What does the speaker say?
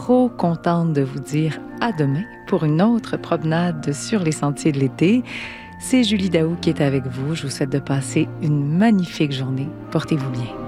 trop contente de vous dire à demain pour une autre promenade sur les sentiers de l'été. C'est Julie Daou qui est avec vous. Je vous souhaite de passer une magnifique journée. Portez-vous bien.